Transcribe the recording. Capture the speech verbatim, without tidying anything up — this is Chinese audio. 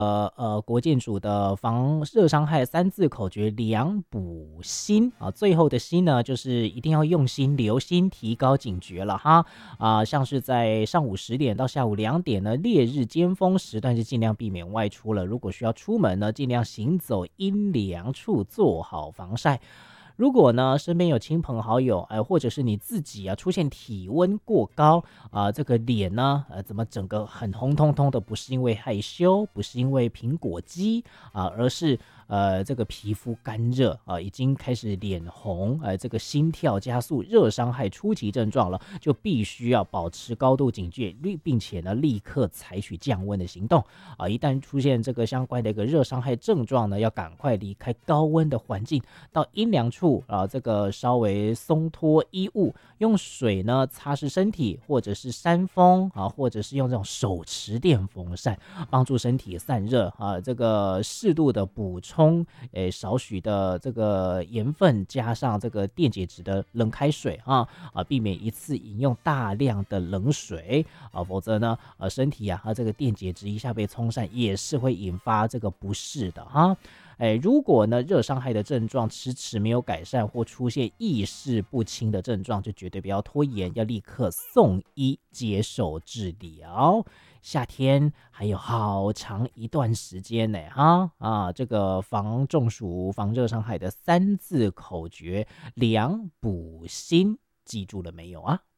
呃呃，国健署的防热伤害三字口诀良补心啊，最后的心呢，就是一定要用心留心，提高警觉了哈啊，像是在上午十点到下午两点呢，烈日尖峰时段就尽量避免外出了。如果需要出门呢，尽量行走阴凉处，做好防晒。如果呢，身边有亲朋好友，哎、呃，或者是你自己啊，出现体温过高啊、呃，这个脸呢，呃，怎么整个很红彤彤的？不是因为害羞，不是因为苹果肌啊、呃，而是呃，这个皮肤干热啊、呃，已经开始脸红，呃，这个心跳加速，热伤害初期症状了，就必须要保持高度警戒，并且呢，立刻采取降温的行动啊、呃。一旦出现这个相关的一个热伤害症状呢，要赶快离开高温的环境，到阴凉处。啊，这个稍微松脱衣物，用水呢擦拭身体，或者是扇风啊，或者是用这种手持电风扇帮助身体散热啊。这个适度的补充，诶，少许的这个盐分，加上这个电解质的冷开水啊啊，避免一次饮用大量的冷水啊，否则呢，呃，身体啊，啊这个电解质一下被冲散，也是会引发这个不适的哈。哎，如果呢热伤害的症状迟迟没有改善，或出现意识不清的症状，就绝对不要拖延，要立刻送医接受治疗。夏天还有好长一段时间呢，哈啊，这个防中暑、防热伤害的三字口诀“良补心”，记住了没有啊？